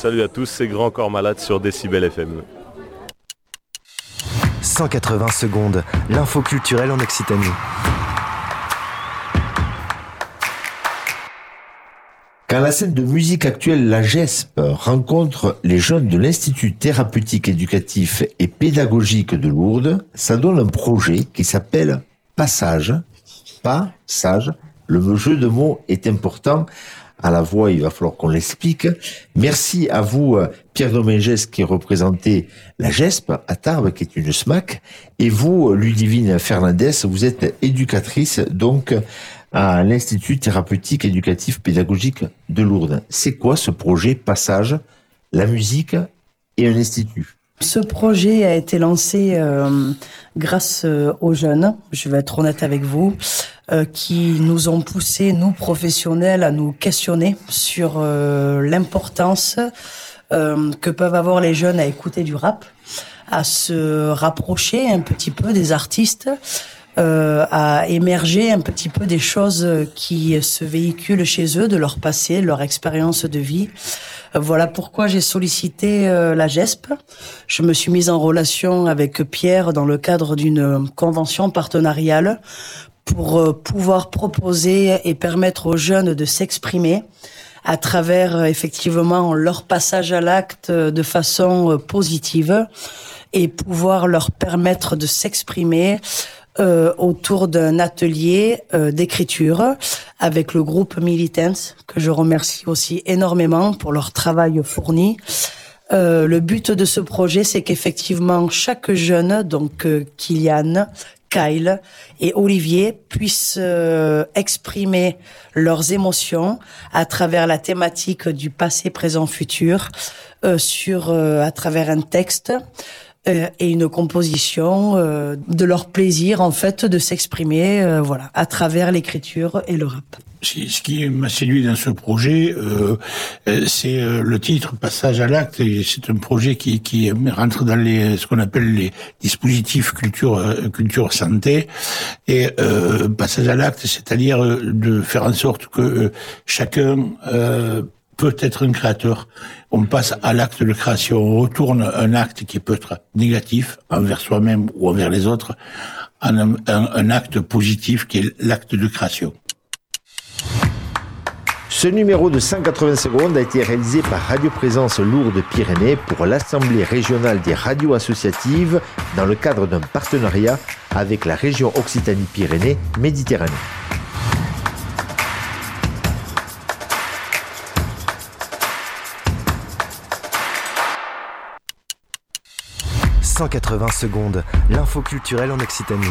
salut à tous, c'est Grand Corps Malade sur Décibel FM. 180 secondes, l'info culturelle en Occitanie. Quand la scène de musique actuelle, la GESP, rencontre les jeunes de l'Institut thérapeutique éducatif et pédagogique de Lourdes, ça donne un projet qui s'appelle Passage. Passage. Le jeu de mots est important. À la voix, il va falloir qu'on l'explique. Merci à vous, Pierre Dominguez, qui représentait la GESP à Tarbes, qui est une SMAC. Et vous, Ludivine Fernandez, vous êtes éducatrice, donc, à l'Institut thérapeutique éducatif pédagogique de Lourdes. C'est quoi ce projet Passage, la musique et un institut? Ce projet a été lancé grâce aux jeunes, je vais être honnête avec vous, qui nous ont poussé, nous professionnels, à nous questionner sur l'importance que peuvent avoir les jeunes à écouter du rap, à se rapprocher un petit peu des artistes, à émerger un petit peu des choses qui se véhiculent chez eux, de leur passé, de leur expérience de vie. Voilà pourquoi j'ai sollicité la GESP. Je me suis mise en relation avec Pierre dans le cadre d'une convention partenariale pour pouvoir proposer et permettre aux jeunes de s'exprimer à travers effectivement leur passage à l'acte de façon positive et pouvoir leur permettre de s'exprimer autour d'un atelier d'écriture avec le groupe Militants, que je remercie aussi énormément pour leur travail fourni. Le but de ce projet, c'est qu'effectivement chaque jeune, donc Kylian, Kyle et Olivier, puissent exprimer leurs émotions à travers la thématique du passé, présent, futur, à travers un texte et une composition de leur plaisir en fait de s'exprimer à travers l'écriture et le rap. Ce qui m'a séduit dans ce projet, c'est le titre Passage à l'acte. Et c'est un projet qui rentre dans ce qu'on appelle les dispositifs culture santé. Et passage à l'acte, c'est-à-dire de faire en sorte que chacun peut être un créateur. On passe à l'acte de création, on retourne un acte qui peut être négatif envers soi-même ou envers les autres en un acte positif qui est l'acte de création. Ce numéro de 180 secondes a été réalisé par Radio Présence Lourdes-Pyrénées pour l'Assemblée régionale des radios associatives dans le cadre d'un partenariat avec la région Occitanie-Pyrénées Méditerranée. « 180 secondes, l'info culturelle en Occitanie.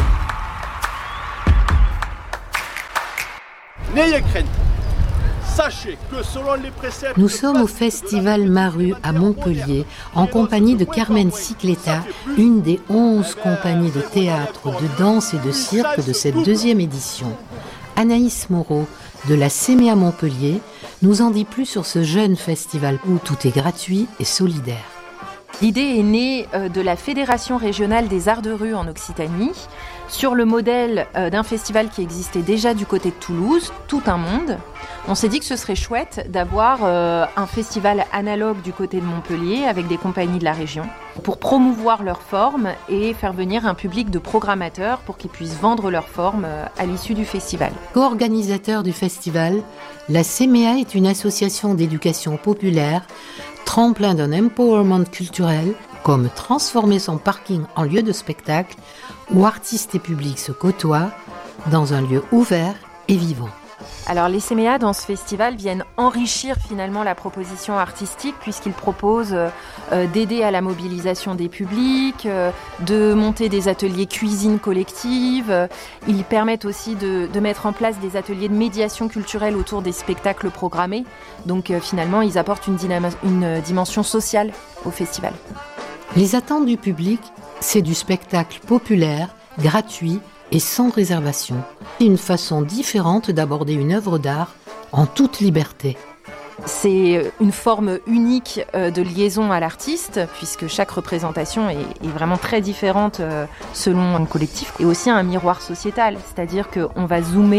N'ayez crainte. Sachez que selon les préceptes... Nous sommes au Festival Maru à Montpellier, en compagnie de Carmen Cicletta, une des 11 compagnies de théâtre, de danse et de cirque de cette deuxième édition. Anaïs Moreau, de la CEMEA Montpellier, nous en dit plus sur ce jeune festival où tout est gratuit et solidaire. L'idée est née de la Fédération régionale des arts de rue en Occitanie, sur le modèle d'un festival qui existait déjà du côté de Toulouse, Tout un monde. On s'est dit que ce serait chouette d'avoir un festival analogue du côté de Montpellier avec des compagnies de la région pour promouvoir leur forme et faire venir un public de programmateurs pour qu'ils puissent vendre leur forme à l'issue du festival. Co-organisateur du festival, la CEMEA est une association d'éducation populaire, tremplin d'un empowerment culturel, comme transformer son parking en lieu de spectacle, où artistes et publics se côtoient dans un lieu ouvert et vivant. Alors les CEMEA dans ce festival viennent enrichir finalement la proposition artistique puisqu'ils proposent d'aider à la mobilisation des publics, de monter des ateliers cuisine collective. Ils permettent aussi de mettre en place des ateliers de médiation culturelle autour des spectacles programmés. Donc finalement ils apportent une dimension sociale au festival. Les attentes du public, c'est du spectacle populaire, gratuit et sans réservation. Une façon différente d'aborder une œuvre d'art en toute liberté. C'est une forme unique de liaison à l'artiste, puisque chaque représentation est vraiment très différente selon un collectif, et aussi un miroir sociétal, c'est-à-dire qu'on va zoomer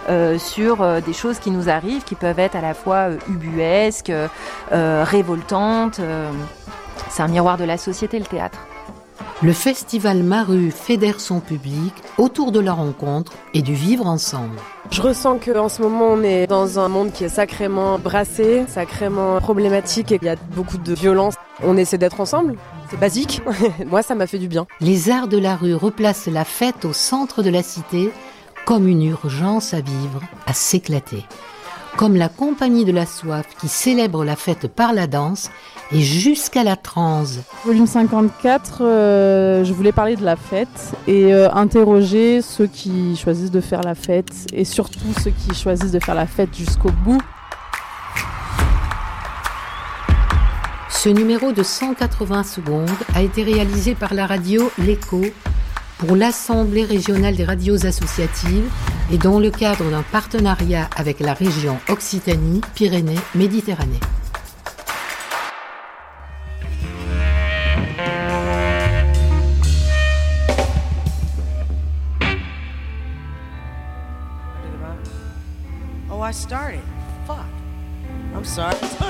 sur des choses qui nous arrivent, qui peuvent être à la fois ubuesques, révoltantes. C'est un miroir de la société, le théâtre. Le festival Maru fédère son public autour de la rencontre et du vivre ensemble. Je ressens qu'en ce moment, on est dans un monde qui est sacrément brassé, sacrément problématique et il y a beaucoup de violence. On essaie d'être ensemble, c'est basique. Moi, ça m'a fait du bien. Les Arts de la rue replacent la fête au centre de la cité comme une urgence à vivre, à s'éclater. Comme la Compagnie de la Soif qui célèbre la fête par la danse et jusqu'à la transe. Volume 54, je voulais parler de la fête et interroger ceux qui choisissent de faire la fête et surtout ceux qui choisissent de faire la fête jusqu'au bout. Ce numéro de 180 secondes a été réalisé par la radio L'Écho pour l'Assemblée régionale des radios associatives et dans le cadre d'un partenariat avec la région Occitanie-Pyrénées-Méditerranée. Oh, I started. Fuck. I'm sorry.